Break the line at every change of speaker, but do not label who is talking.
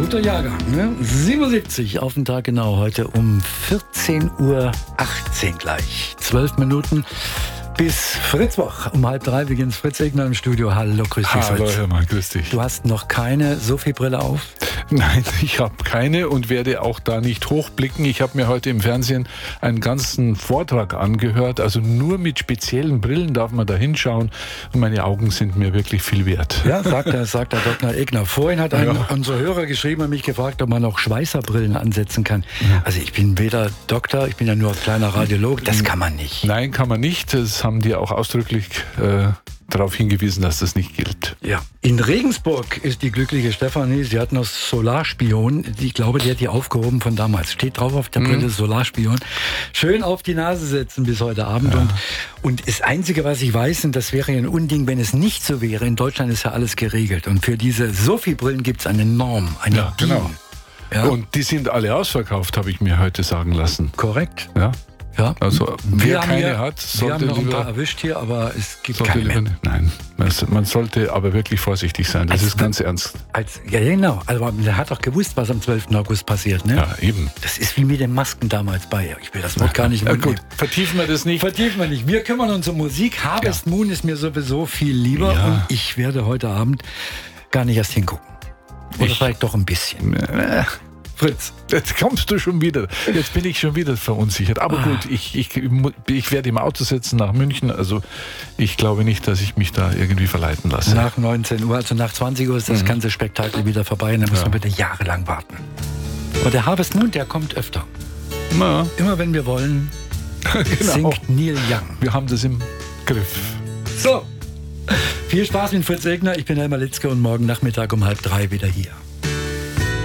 Guter Jahrgang, ne? 77 auf den Tag genau, heute um 14:18 Uhr gleich. 12 Minuten bis Fritzwoch. Um 2:30 beginnt Fritz Egner im Studio. Hallo, grüß dich, Fritz.
Hallo, Hermann, grüß dich.
Du hast noch keine Sophie-Brille auf?
Nein, ich habe keine und werde auch da nicht hochblicken. Ich habe mir heute im Fernsehen einen ganzen Vortrag angehört. Also nur mit speziellen Brillen darf man da hinschauen. Und meine Augen sind mir wirklich viel wert.
Ja, sagt der Dr. Egner. Vorhin hat unser Hörer geschrieben und mich gefragt, ob man auch Schweißerbrillen ansetzen kann. Ja. Also ich bin weder Doktor, ich bin ja nur ein kleiner Radiolog. Das kann man nicht.
Nein, kann man nicht. Das haben die auch ausdrücklich darauf hingewiesen, dass das nicht gilt.
Ja. In Regensburg ist die glückliche Stefanie, sie hat noch Solarspion. Ich glaube, die hat die aufgehoben von damals. Steht drauf auf der Brille, Solarspion. Schön auf die Nase setzen bis heute Abend. Ja. Und das Einzige, was ich weiß, und das wäre ein Unding, wenn es nicht so wäre. In Deutschland ist ja alles geregelt. Und für diese Sophie-Brillen gibt es eine Norm.
Ja, genau. Ja. Und die sind alle ausverkauft, habe ich mir heute sagen lassen.
Korrekt.
Ja.
Ja,
also wer keine hat, sollte
wir haben noch ein
lieber,
paar erwischt hier, aber es gibt keine mehr.
Nein, man sollte aber wirklich vorsichtig sein. Das ist ganz ernst.
Ja, genau. Also man hat doch gewusst, was am 12. August passiert, ne?
Ja, eben.
Das ist wie mit den Masken damals bei. Ich will das Wort gar nicht mehr.
Gut, vertiefen wir das nicht.
Vertiefen wir nicht. Wir kümmern uns um Musik. Harvest Moon ist mir sowieso viel lieber und ich werde heute Abend gar nicht erst hingucken. Oder vielleicht doch ein bisschen.
Fritz, jetzt kommst du schon wieder. Jetzt bin ich schon wieder verunsichert. Aber gut, ich werde im Auto sitzen nach München. Also ich glaube nicht, dass ich mich da irgendwie verleiten lasse.
Nach 19 Uhr, also nach 20 Uhr ist das ganze Spektakel wieder vorbei. Und dann muss man bitte jahrelang warten. Aber der Harvest Moon, der kommt öfter.
Na.
Immer wenn wir wollen, singt Neil Young.
Wir haben das im Griff.
So, viel Spaß mit Fritz Egner. Ich bin Helmer Litzke und morgen Nachmittag um 2:30 wieder hier.